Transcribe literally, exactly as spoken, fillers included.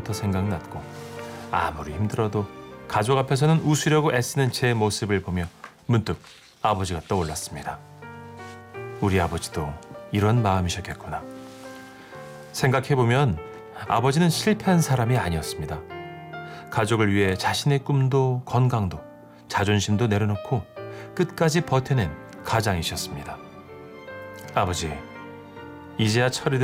때부터 생각났고 아무리 힘들어도 가족 앞에서는 웃으려고 애쓰는 제 모습을 보며 문득 아버지가 떠올랐습니다. 우리 아버지도 이런 마음이셨겠구나. 생각해보면 아버지는 실패한 사람이 아니었습니다. 가족을 위해 자신의 꿈도 건강도 자존심도 내려놓고 끝까지 버텨낸 가장이셨습니다. 아버지, 이제야 철이 든